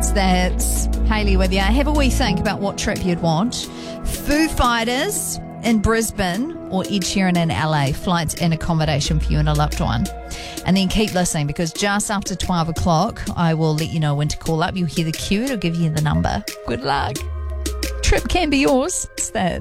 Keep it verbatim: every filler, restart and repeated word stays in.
That's Hayley with you. Have a wee think about what trip you'd want. Foo Fighters in Brisbane or Ed Sheeran in L A. Flights and accommodation for you and a loved one. And then keep listening, because just after twelve o'clock, I will let you know when to call up. You'll hear the cue. It'll give you the number. Good luck. Trip can be yours. It's that.